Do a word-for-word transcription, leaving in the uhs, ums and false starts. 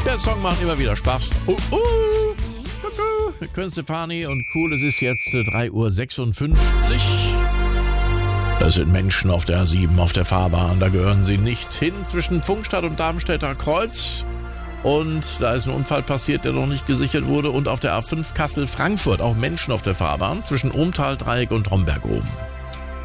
Der Song macht immer wieder Spaß. Uh, uh. Gwen Stefani und cool, es ist jetzt drei Uhr sechsundfünfzig. Es sind Menschen auf der A sieben, auf der Fahrbahn. Da gehören sie nicht hin, zwischen Pfungstadt und Darmstädter Kreuz. Und da ist ein Unfall passiert, der noch nicht gesichert wurde. Und auf der A fünf Kassel-Frankfurt auch Menschen auf der Fahrbahn zwischen Ohmtal-Dreieck und Homberg oben.